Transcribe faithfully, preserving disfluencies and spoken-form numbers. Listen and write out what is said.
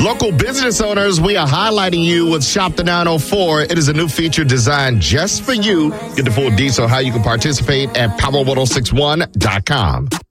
Local business owners, we are highlighting you with Shop the nine oh four. It is a new feature designed just for you. Get the full details on how you can participate at power ten sixty-one dot com.